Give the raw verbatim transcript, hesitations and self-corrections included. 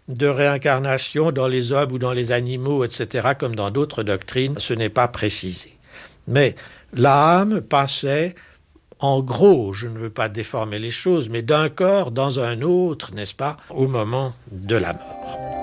de réincarnation dans les hommes ou dans les animaux, et cetera, comme dans d'autres doctrines, ce n'est pas précisé. Mais l'âme passait, en gros, je ne veux pas déformer les choses, mais d'un corps dans un autre, n'est-ce pas, au moment de la mort.